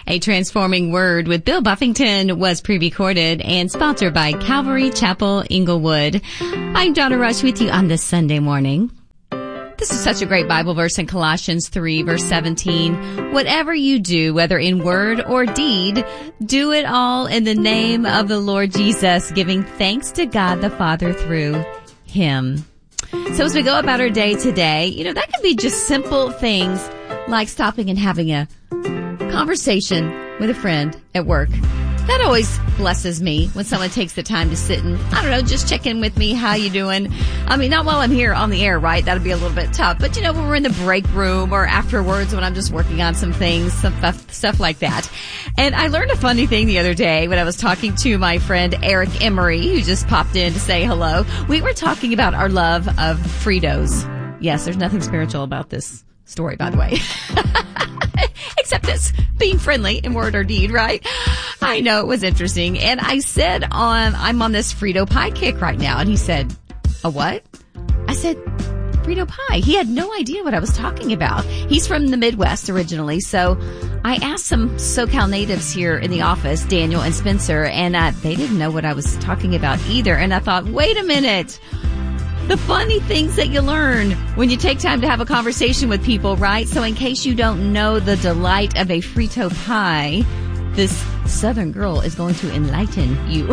A Transforming Word with Bill Buffington was pre-recorded and sponsored by Calvary Chapel Inglewood. I'm Donna Rush with you on this Sunday morning. This is such a great Bible verse in Colossians 3, verse 17. Whatever you do, whether in word or deed, do it all in the name of the Lord Jesus, giving thanks to God the Father through Him. So as we go about our day today, that could be just simple things like stopping and having a conversation with a friend at work. That always blesses me when someone takes the time to sit and, just check in with me. How you doing? Not while I'm here on the air, right? That'd be a little bit tough. But, when we're in the break room or afterwards when I'm just working on some things, stuff like that. And I learned a funny thing the other day when I was talking to my friend Eric Emery, who just popped in to say hello. We were talking about our love of Fritos. Yes, there's nothing spiritual about this story, by the way. Except it's being friendly in word or deed, right? I know, it was interesting. And I said I'm on this Frito pie kick right now. And he said, a what? I said, Frito pie. He had no idea what I was talking about. He's from the Midwest originally. So I asked some SoCal natives here in the office, Daniel and Spencer, and they didn't know what I was talking about either. And I thought, wait a minute. The funny things that you learn when you take time to have a conversation with people, right? So in case you don't know the delight of a Frito pie, this Southern girl is going to enlighten you.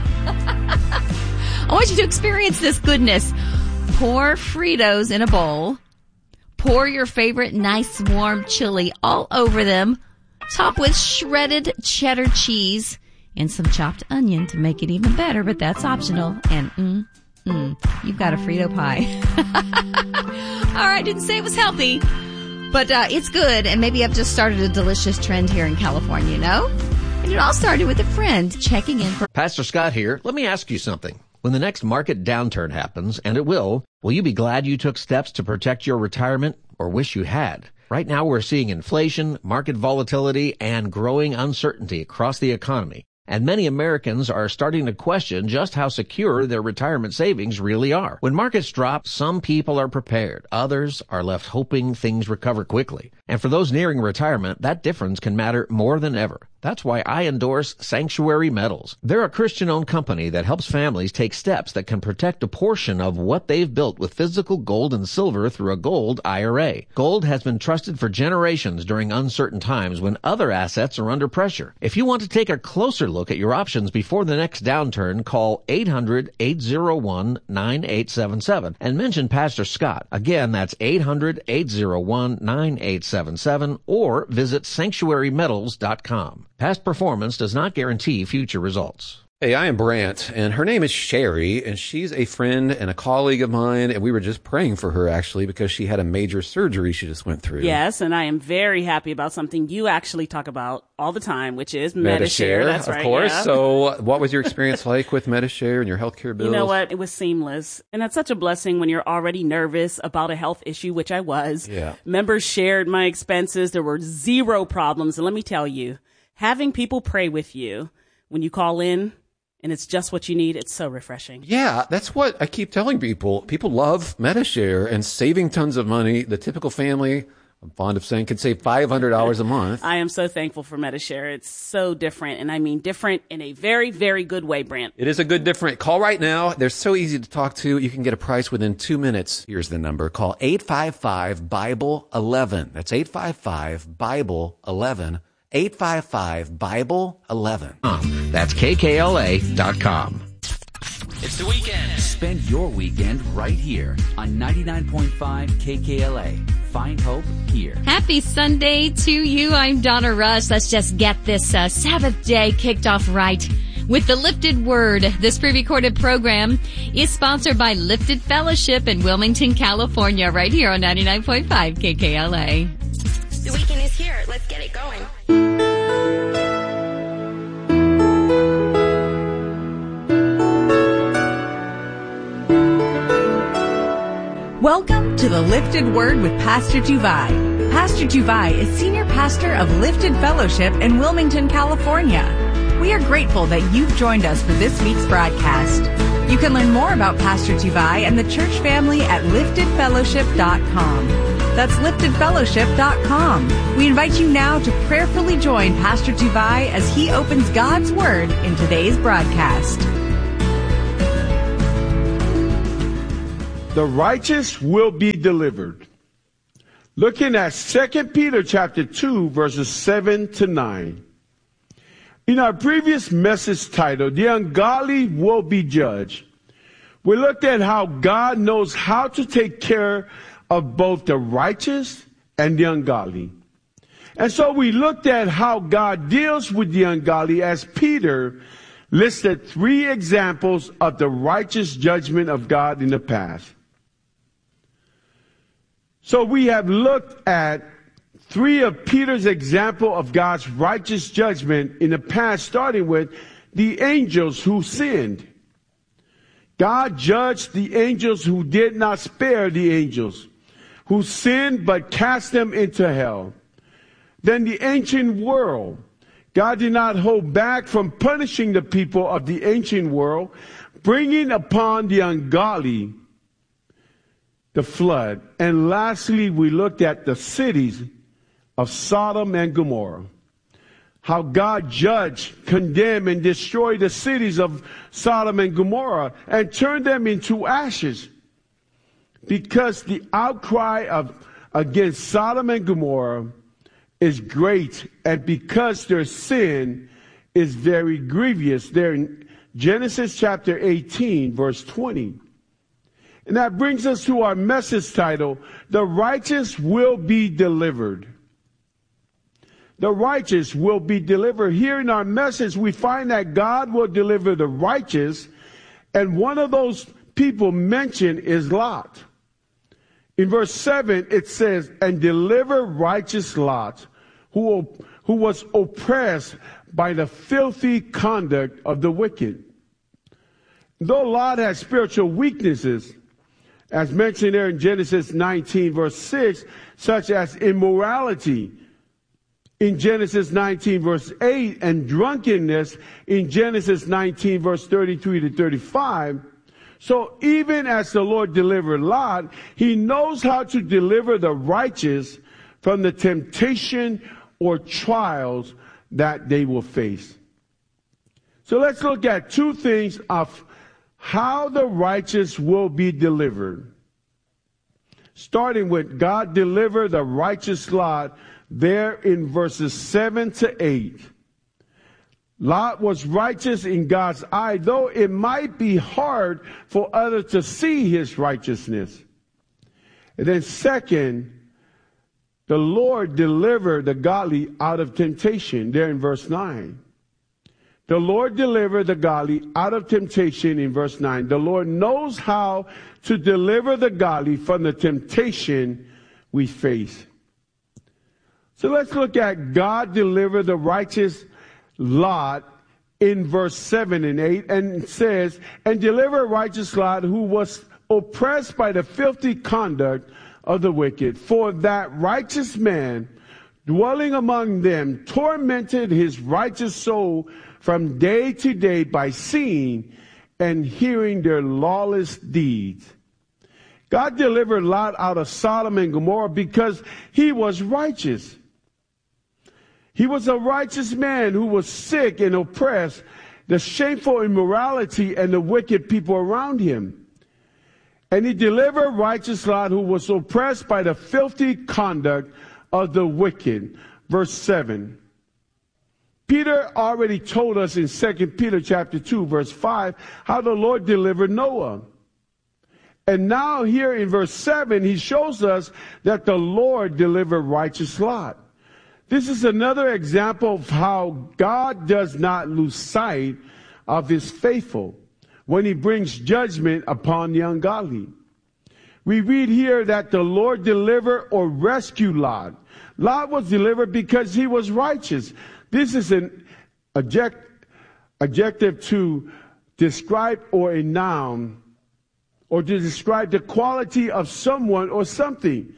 I want you to experience this goodness. Pour Fritos in a bowl. Pour your favorite nice warm chili all over them. Top with shredded cheddar cheese and some chopped onion to make it even better, but that's optional. And you've got a Frito pie. All right, didn't say it was healthy, but it's good. And maybe I've just started a delicious trend here in California, And it all started with a friend checking in for... Pastor Scott here. Let me ask you something. When the next market downturn happens, and it will you be glad you took steps to protect your retirement or wish you had? Right now we're seeing inflation, market volatility, and growing uncertainty across the economy. And many Americans are starting to question just how secure their retirement savings really are. When markets drop, some people are prepared. Others are left hoping things recover quickly. And for those nearing retirement, that difference can matter more than ever. That's why I endorse Sanctuary Metals. They're a Christian-owned company that helps families take steps that can protect a portion of what they've built with physical gold and silver through a gold IRA. Gold has been trusted for generations during uncertain times when other assets are under pressure. If you want to take a closer look at your options before the next downturn, call 800-801-9877 and mention Pastor Scott. Again, that's 800-801-9877 or visit sanctuarymetals.com. Past performance does not guarantee future results. Hey, I am Brant, and her name is Sherry, and she's a friend and a colleague of mine, and we were just praying for her, actually, because she had a major surgery she just went through. Yes, and I am very happy about something you actually talk about all the time, which is Medi-Share. That's right, of course. Yeah. So what was your experience like with Medi-Share and your healthcare bills? You know what? It was seamless. And that's such a blessing when you're already nervous about a health issue, which I was. Yeah. Members shared my expenses. There were zero problems. And let me tell you, having people pray with you when you call in, and it's just what you need, it's so refreshing. Yeah, that's what I keep telling people. People love Medi-Share and saving tons of money. The typical family, I'm fond of saying, could save $500 a month. I am so thankful for Medi-Share. It's so different, and I mean different in a very, very good way, Brant. It is a good different. Call right now. They're so easy to talk to. You can get a price within 2 minutes. Here's the number. Call 855-BIBLE-11. That's 855-BIBLE-11. 855-BIBLE-11. That's KKLA.com. It's the weekend. Spend your weekend right here on 99.5 KKLA. Find hope here. Happy Sunday to you. I'm Donna Rush. Let's just get this Sabbath day kicked off right with the Lifted Word. This pre-recorded program is sponsored by Lifted Fellowship in Wilmington, California, right here on 99.5 KKLA. The weekend is here. Let's get it going. Welcome to the Lifted Word with Pastor Tuvai. Pastor Tuvai is Senior Pastor of Lifted Fellowship in Wilmington, California. We are grateful that you've joined us for this week's broadcast. You can learn more about Pastor Tuvai and the church family at liftedfellowship.com. That's liftedfellowship.com. We invite you now to prayerfully join Pastor Juvai as he opens God's Word in today's broadcast. The righteous will be delivered. Looking at 2 Peter chapter 2, verses 7 to 9. In our previous message titled, The Ungodly Will Be Judged, we looked at how God knows how to take care of both the righteous and the ungodly. And so we looked at how God deals with the ungodly as Peter listed 3 examples of the righteous judgment of God in the past. So we have looked at 3 of Peter's example of God's righteous judgment in the past, starting with the angels who sinned. God judged the angels who did not spare the angels, who sinned but cast them into hell. Then the ancient world. God did not hold back from punishing the people of the ancient world, bringing upon the ungodly the flood. And lastly, we looked at the cities of Sodom and Gomorrah. How God judged, condemned, and destroyed the cities of Sodom and Gomorrah and turned them into ashes. Because the outcry against Sodom and Gomorrah is great, and because their sin is very grievous. There in Genesis chapter 18, verse 20. And that brings us to our message title, The Righteous Will Be Delivered. The righteous will be delivered. Here in our message, we find that God will deliver the righteous, and one of those people mentioned is Lot. In verse 7, it says, and deliver righteous Lot, who was oppressed by the filthy conduct of the wicked. Though Lot had spiritual weaknesses, as mentioned there in Genesis 19, verse 6, such as immorality in Genesis 19, verse 8, and drunkenness in Genesis 19, verse 33 to 35, so even as the Lord delivered Lot, he knows how to deliver the righteous from the temptation or trials that they will face. So let's look at 2 things of how the righteous will be delivered. Starting with God delivered the righteous Lot there in verses 7 to 8. Lot was righteous in God's eye, though it might be hard for others to see his righteousness. And then second, the Lord delivered the godly out of temptation there in verse 9. The Lord delivered the godly out of temptation in verse 9. The Lord knows how to deliver the godly from the temptation we face. So let's look at God deliver the righteous Lot in verse 7 and 8, and it says, and deliver righteous Lot who was oppressed by the filthy conduct of the wicked. For that righteous man dwelling among them tormented his righteous soul from day to day by seeing and hearing their lawless deeds. God delivered Lot out of Sodom and Gomorrah because he was righteous. He was a righteous man who was sick and oppressed, the shameful immorality and the wicked people around him. And he delivered righteous Lot who was oppressed by the filthy conduct of the wicked. Verse 7. Peter already told us in 2 Peter chapter 2, verse 5, how the Lord delivered Noah. And now here in verse 7, he shows us that the Lord delivered righteous Lot. This is another example of how God does not lose sight of his faithful when he brings judgment upon the ungodly. We read here that the Lord delivered or rescued Lot. Lot was delivered because he was righteous. This is an adjective to describe or a noun or to describe the quality of someone or something.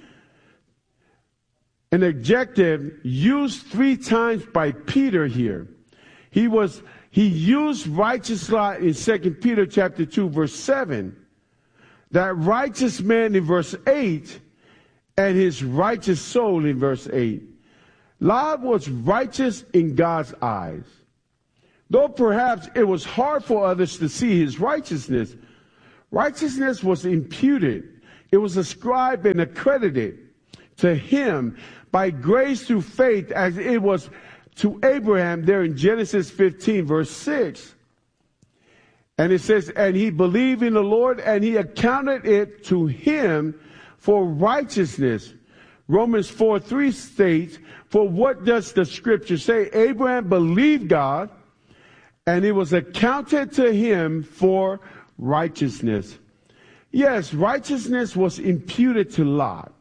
An adjective used 3 times by Peter here. He used righteous Lot in 2 Peter chapter 2 verse 7. That righteous man in verse 8 and his righteous soul in verse 8. Lot was righteous in God's eyes. Though perhaps it was hard for others to see his righteousness, righteousness was imputed. It was ascribed and accredited to him by grace through faith, as it was to Abraham there in Genesis 15, verse 6. And it says, and he believed in the Lord, and he accounted it to him for righteousness. Romans 4:3 states, for what does the scripture say? Abraham believed God, and it was accounted to him for righteousness. Yes, righteousness was imputed to Lot.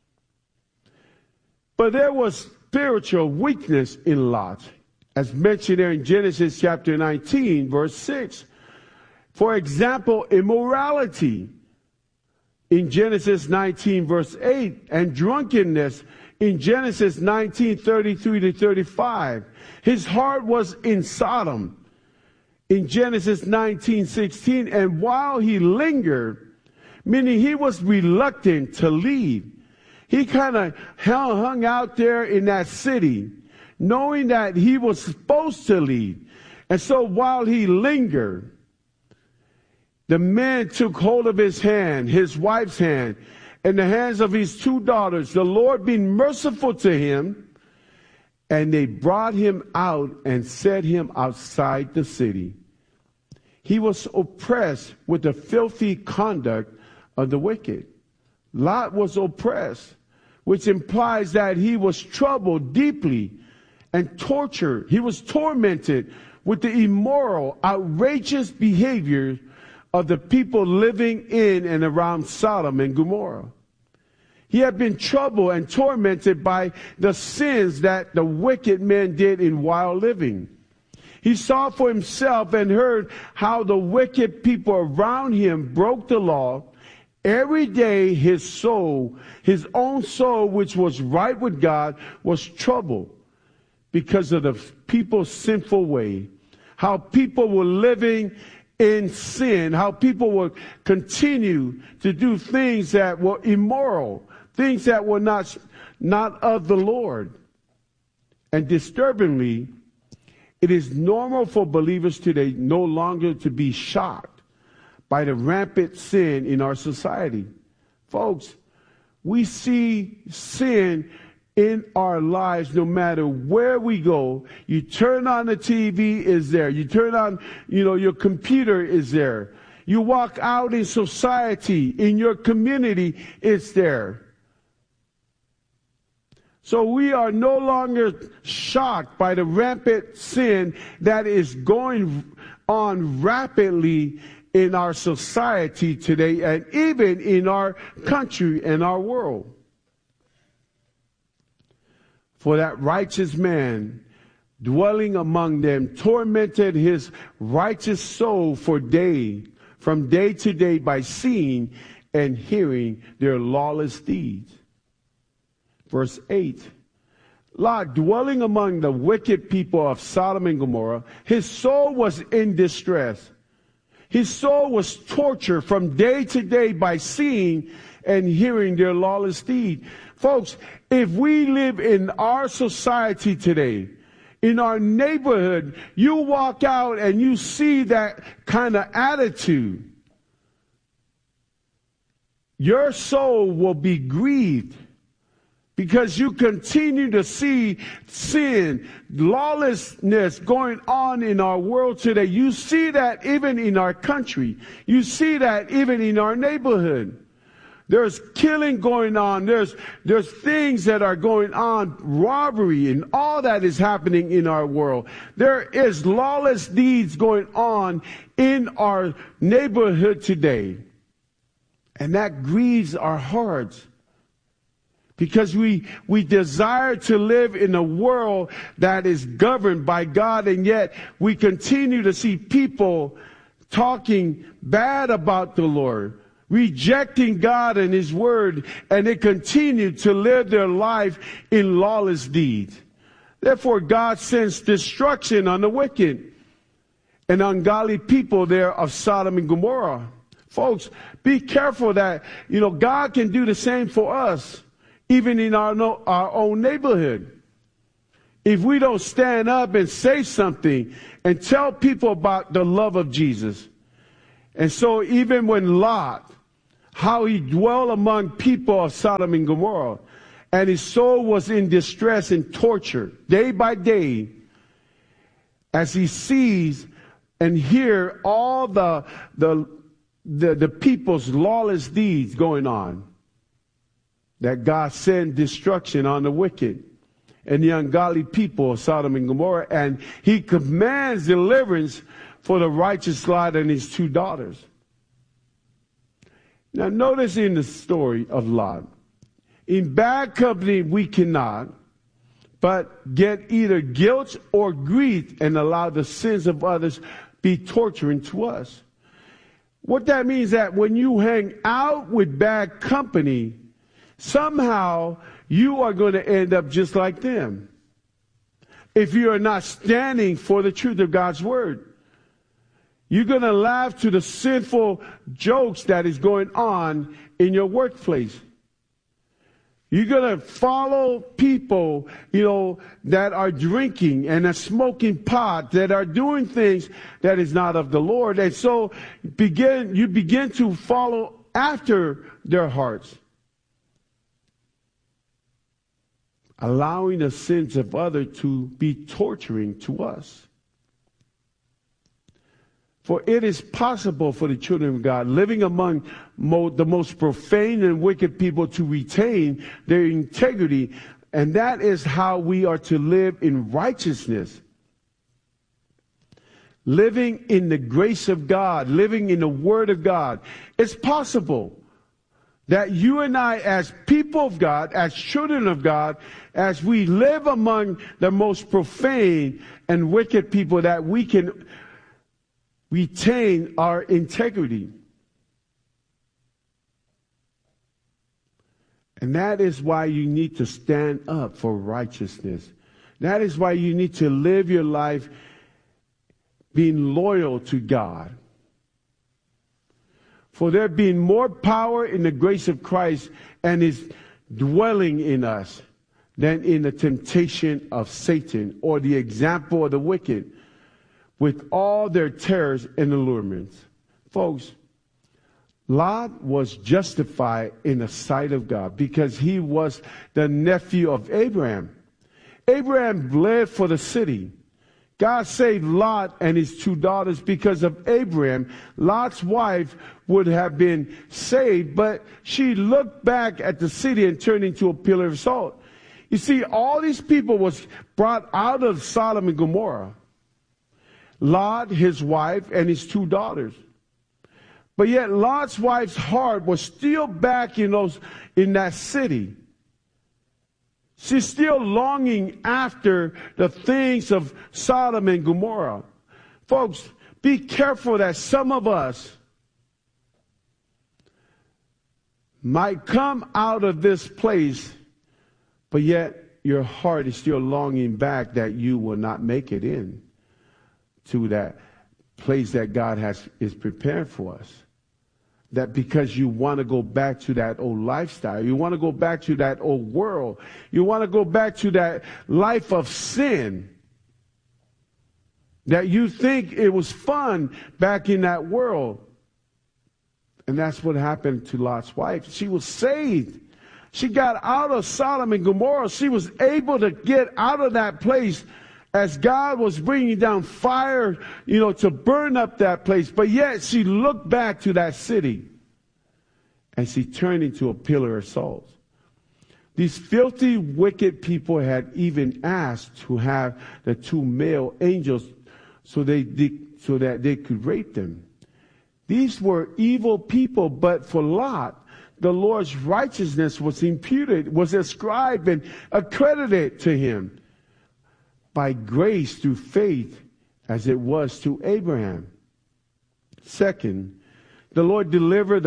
But there was spiritual weakness in Lot, as mentioned there in Genesis chapter 19, verse 6. For example, immorality in Genesis 19, verse 8, and drunkenness in Genesis 19, 33 to 35. His heart was in Sodom in Genesis 19, 16, and while he lingered, meaning he was reluctant to leave, he kind of hung out there in that city, knowing that he was supposed to leave. And so while he lingered, the man took hold of his hand, his wife's hand, and the hands of his two daughters, the Lord being merciful to him, and they brought him out and set him outside the city. He was oppressed with the filthy conduct of the wicked. Lot was oppressed, which implies that he was troubled deeply and tortured. He was tormented with the immoral, outrageous behavior of the people living in and around Sodom and Gomorrah. He had been troubled and tormented by the sins that the wicked men did in wild living. He saw for himself and heard how the wicked people around him broke the law. Every day his soul, his own soul, which was right with God, was troubled because of the people's sinful way. How people were living in sin, how people would continue to do things that were immoral, things that were not of the Lord. And disturbingly, it is normal for believers today no longer to be shocked by the rampant sin in our society. Folks, we see sin in our lives no matter where we go. You turn on the TV, is there. You turn on, your computer is there. You walk out in society, in your community, it's there. So we are no longer shocked by the rampant sin that is going on rapidly in our society today, and even in our country and our world. For that righteous man dwelling among them tormented his righteous soul from day to day by seeing and hearing their lawless deeds. Verse 8, Lot, dwelling among the wicked people of Sodom and Gomorrah, his soul was in distress. His soul was tortured from day to day by seeing and hearing their lawless deed. Folks, if we live in our society today, in our neighborhood, you walk out and you see that kind of attitude, your soul will be grieved. Because you continue to see sin, lawlessness going on in our world today. You see that even in our country. You see that even in our neighborhood. There's killing going on. There's things that are going on, robbery and all that is happening in our world. There is lawless deeds going on in our neighborhood today. And that grieves our hearts. Because we desire to live in a world that is governed by God, and yet we continue to see people talking bad about the Lord, rejecting God and His Word, and they continue to live their life in lawless deeds. Therefore, God sends destruction on the wicked and ungodly people there of Sodom and Gomorrah. Folks, be careful that, God can do the same for us. even in our own neighborhood. If we don't stand up and say something and tell people about the love of Jesus. And so even when Lot, how he dwelled among people of Sodom and Gomorrah, and his soul was in distress and torture day by day, as he sees and hear all the people's lawless deeds going on, that God sent destruction on the wicked and the ungodly people of Sodom and Gomorrah, and he commands deliverance for the righteous Lot and his 2 daughters. Now notice in the story of Lot, in bad company we cannot but get either guilt or grief and allow the sins of others be torturing to us. What that means is that when you hang out with bad company, somehow you are going to end up just like them. If you are not standing for the truth of God's word, you're going to laugh to the sinful jokes that is going on in your workplace. You're going to follow people, that are drinking and are smoking pot, that are doing things that is not of the Lord. And so you begin to follow after their hearts, allowing the sins of others to be torturing to us. For it is possible for the children of God living among the most profane and wicked people to retain their integrity, and that is how we are to live in righteousness. Living in the grace of God, living in the Word of God. It's possible that you and I, as people of God, as children of God, as we live among the most profane and wicked people, that we can retain our integrity. And that is why you need to stand up for righteousness. That is why you need to live your life being loyal to God. For there being more power in the grace of Christ and His dwelling in us than in the temptation of Satan or the example of the wicked, with all their terrors and allurements. Folks, Lot was justified in the sight of God because he was the nephew of Abraham. Abraham bled for the city. God saved Lot and his 2 daughters because of Abraham. Lot's wife would have been saved, but she looked back at the city and turned into a pillar of salt. You see, all these people was brought out of Sodom and Gomorrah. Lot, his wife, and his 2 daughters. But yet Lot's wife's heart was still back in that city. She's still longing after the things of Sodom and Gomorrah. Folks, be careful that some of us might come out of this place, but yet your heart is still longing back that you will not make it in to that place that God is prepared for us. That because you want to go back to that old lifestyle, you want to go back to that old world, you want to go back to that life of sin, that you think it was fun back in that world. And that's what happened to Lot's wife. She was saved. She got out of Sodom and Gomorrah. She was able to get out of that place as God was bringing down fire, to burn up that place. But yet she looked back to that city and she turned into a pillar of salt. These filthy, wicked people had even asked to have the 2 male angels so that they could rape them. These were evil people, but for Lot, the Lord's righteousness was imputed, was ascribed and accredited to him by grace through faith, as it was to Abraham. Second, the Lord delivered the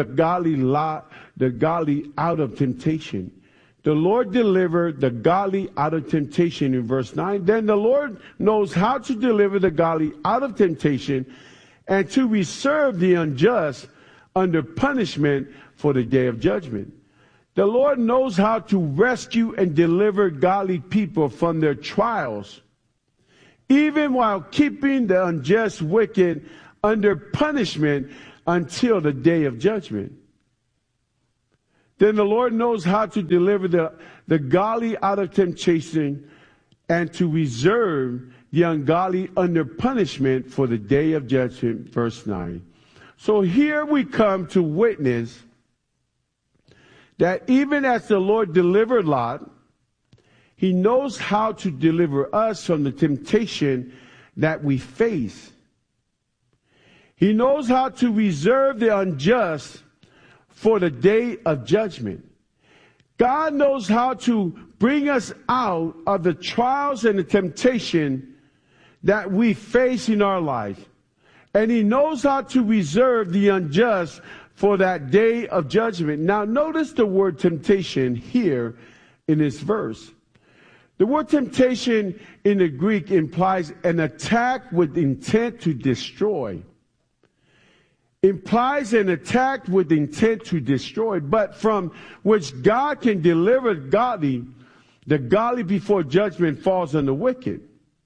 godly out of temptation. The Lord delivered the godly out of temptation in verse 9. Then the Lord knows how to deliver the godly out of temptation and to reserve the unjust under punishment for the day of judgment. The Lord knows how to rescue and deliver godly people from their trials, even while keeping the unjust wicked under punishment until the day of judgment. Then the Lord knows how to deliver the godly out of temptation and to reserve the ungodly under punishment for the day of judgment. Verse 9. So here we come to witness that even as the Lord delivered Lot, he knows how to deliver us from the temptation that we face. He knows how to reserve the unjust for the day of judgment. God knows how to bring us out of the trials and the temptation that we face in our life. And he knows how to reserve the unjust for that day of judgment. Now notice the word temptation here in this verse. The word temptation in the Greek implies an attack with intent to destroy. Implies an attack with intent to destroy, but from which God can deliver the godly before judgment falls on the wicked.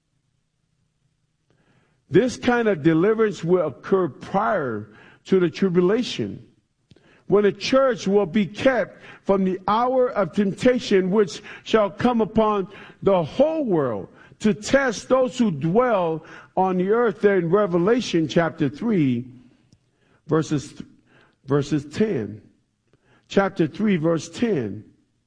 This kind of deliverance will occur prior to the tribulation, when the church will be kept from the hour of temptation which shall come upon the whole world to test those who dwell on the earth. There in Revelation chapter 3, verses 10. Chapter 3, verse 10.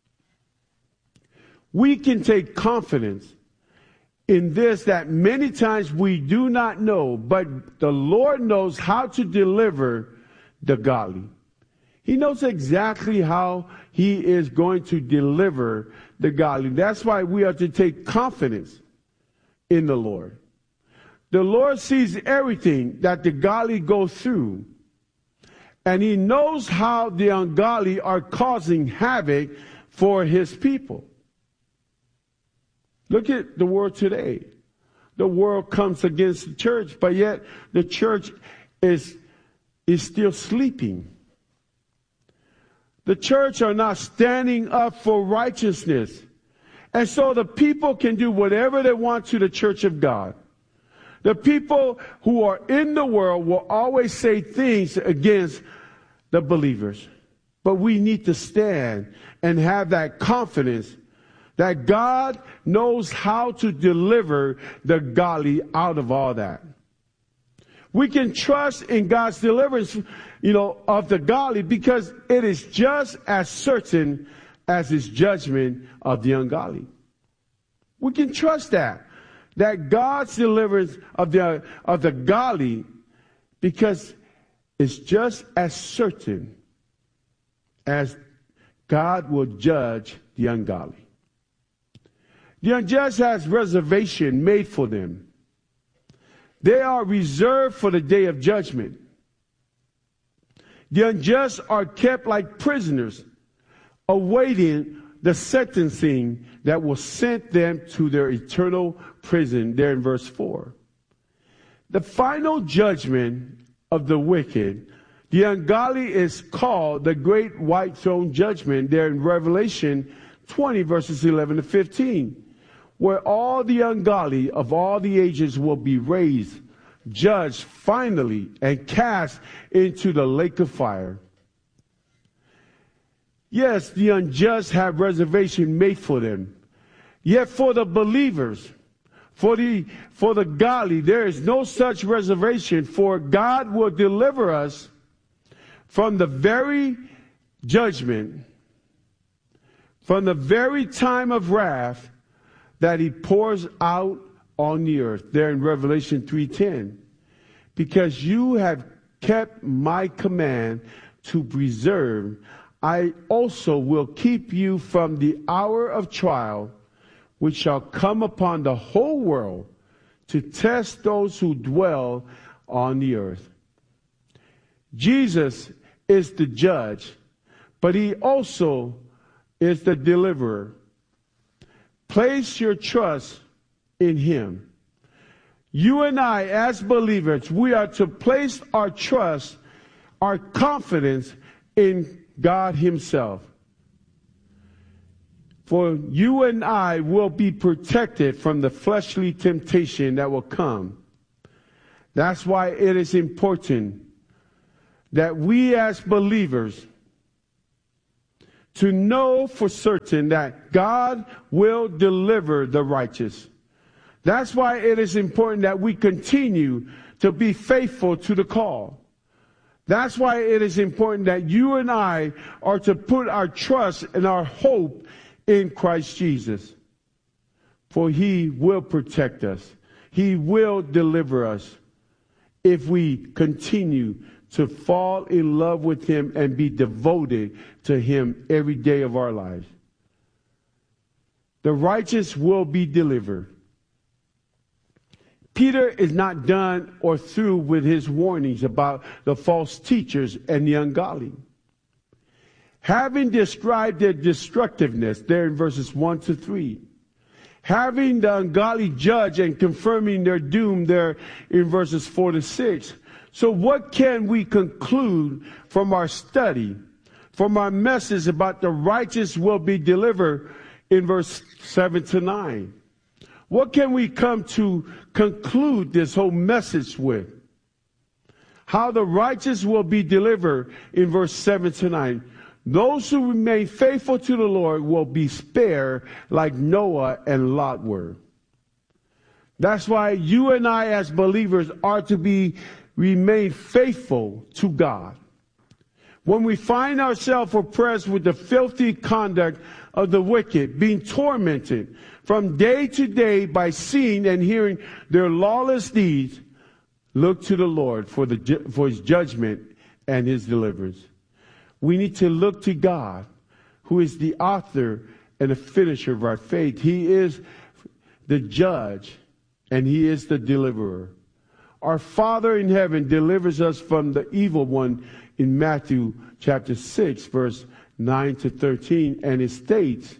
We can take confidence in this, that many times we do not know, but the Lord knows how to deliver the godly. He knows exactly how he is going to deliver the godly. That's why we are to take confidence in the Lord. The Lord sees everything that the godly go through, and he knows how the ungodly are causing havoc for his people. Look at the world today. The world comes against the church, but yet the church is still sleeping. The church are not standing up for righteousness. And so the people can do whatever they want to the church of God. The people who are in the world will always say things against the believers. But we need to stand and have that confidence that God knows how to deliver the godly out of all that. We can trust in God's deliverance, of the godly, because it is just as certain as his judgment of the ungodly. We can trust that God's deliverance of the godly, because it's just as certain as God will judge the ungodly. The unjust has reservation made for them. They are reserved for the day of judgment. The unjust are kept like prisoners, awaiting the sentencing that will send them to their eternal prison, there in verse 4. The final judgment of the wicked, the ungodly, is called the great white throne judgment, there in Revelation 20, verses 11 to 15. Where all the ungodly of all the ages will be raised, judged finally, and cast into the lake of fire. Yes, the unjust have reservation made for them. Yet for the believers, for the godly, there is no such reservation, for God will deliver us from the very judgment, from the very time of wrath that he pours out on the earth, there in Revelation 3:10. Because you have kept my command to preserve, I also will keep you from the hour of trial, which shall come upon the whole world to test those who dwell on the earth. Jesus is the judge, but he also is the deliverer. Place your trust in him. You and I, as believers, we are to place our trust, our confidence in God himself. For you and I will be protected from the fleshly temptation that will come. That's why it is important that we as believers to know for certain that God will deliver the righteous. That's why it is important that we continue to be faithful to the call. That's why it is important that you and I are to put our trust and our hope in Christ Jesus. For he will protect us. He will deliver us if we continue to fall in love with him and be devoted to him every day of our lives. The righteous will be delivered. Peter is not done or through with his warnings about the false teachers and the ungodly. Having described their destructiveness there in verses 1 to 3, having the ungodly judge and confirming their doom there in verses 4 to 6. So what can we conclude from our study, from our message about the righteous will be delivered in verse 7 to 9? What can we come to conclude this whole message with? How the righteous will be delivered in verse 7 to 9. Those who remain faithful to the Lord will be spared like Noah and Lot were. That's why you and I as believers are to remain faithful to God. When we find ourselves oppressed with the filthy conduct of the wicked, being tormented from day to day by seeing and hearing their lawless deeds, look to the Lord for his judgment and his deliverance. We need to look to God, who is the author and the finisher of our faith. He is the judge and he is the deliverer. Our Father in heaven delivers us from the evil one in Matthew chapter 6, verse 9 to 13, and it states,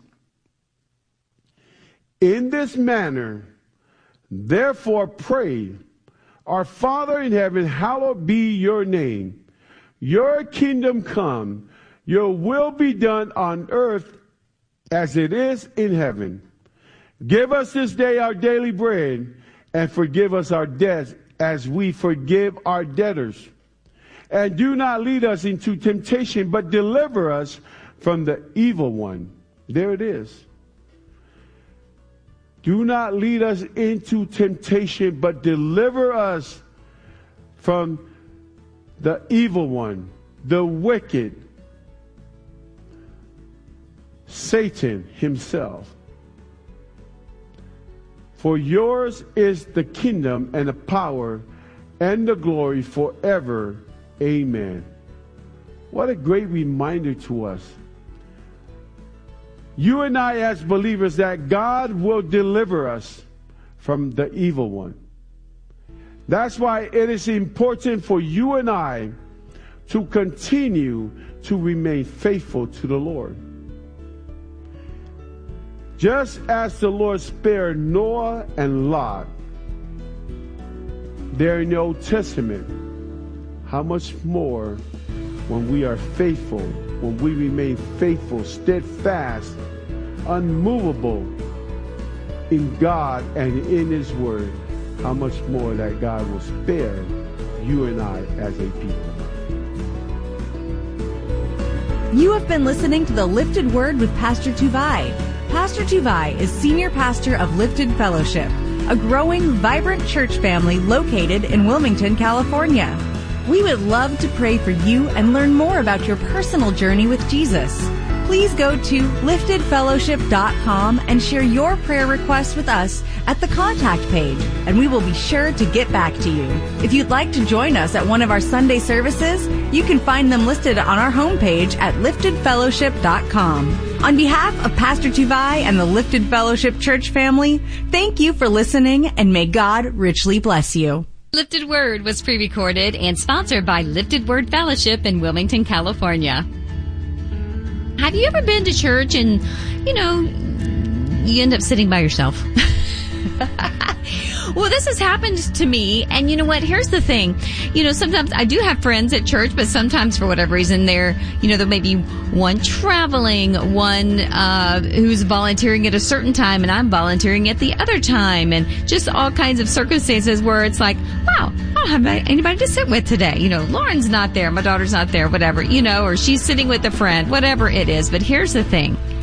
in this manner, therefore pray, our Father in heaven, hallowed be your name. Your kingdom come, your will be done on earth as it is in heaven. Give us this day our daily bread, and forgive us our debts as we forgive our debtors. And do not lead us into temptation, but deliver us from the evil one. There it is. Do not lead us into temptation, but deliver us from the evil one, the wicked, Satan himself. For yours is the kingdom and the power and the glory forever. Amen. What a great reminder to us. You and I as believers, that God will deliver us from the evil one. That's why it is important for you and I to continue to remain faithful to the Lord. Just as the Lord spared Noah and Lot there in the Old Testament, how much more when we are faithful, when we remain faithful, steadfast, unmovable in God and in his word, how much more that God will spare you and I as a people. You have been listening to The Lifted Word with Pastor Tuvai. Pastor Tuvai is Senior Pastor of Lifted Fellowship, a growing, vibrant church family located in Wilmington, California. We would love to pray for you and learn more about your personal journey with Jesus. Please go to liftedfellowship.com and share your prayer requests with us at the contact page, and we will be sure to get back to you. If you'd like to join us at one of our Sunday services, you can find them listed on our homepage at liftedfellowship.com. On behalf of Pastor Tuvai and the Lifted Fellowship Church family, thank you for listening, and may God richly bless you. Lifted Word was pre-recorded and sponsored by Lifted Word Fellowship in Wilmington, California. Have you ever been to church and, you end up sitting by yourself? Well, this has happened to me, and you know what? Here's the thing. Sometimes I do have friends at church, but sometimes for whatever reason there may be one traveling, one who's volunteering at a certain time, and I'm volunteering at the other time, and just all kinds of circumstances where it's like, wow, I don't have anybody to sit with today. Lauren's not there, my daughter's not there, whatever, or she's sitting with a friend, whatever it is. But here's the thing.